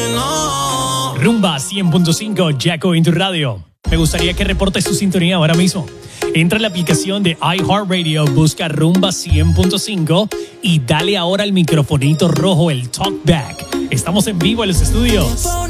Rumba 100.5, Jacko en tu radio. Me gustaría que reportes tu sintonía ahora mismo. Entra en la aplicación de iHeartRadio, busca Rumba 100.5 y dale ahora al microfonito rojo, el talkback. Estamos en vivo en los estudios.